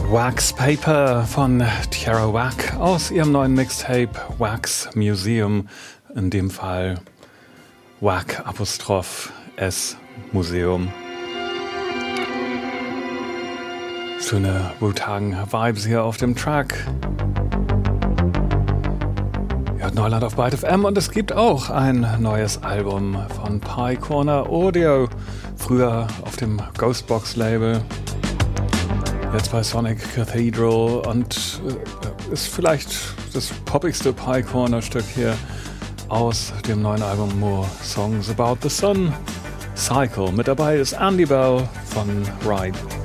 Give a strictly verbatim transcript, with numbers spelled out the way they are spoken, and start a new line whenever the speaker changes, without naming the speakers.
Wax Paper von Tierra Whack aus ihrem neuen Mixtape Wax Museum, in dem Fall Whack Apostroph S Museum. Schöne Wu-Tang-Vibes hier auf dem Track. Ihr hört Neuland auf Byte F M und es gibt auch ein neues Album von Pye Corner Audio, früher auf dem Ghostbox-Label. Jetzt bei Sonic Cathedral und äh, ist vielleicht das poppigste Pye Corner Stück hier aus dem neuen Album More Songs About the Sun. Cycle. Mit dabei ist Andy Bell von Ride.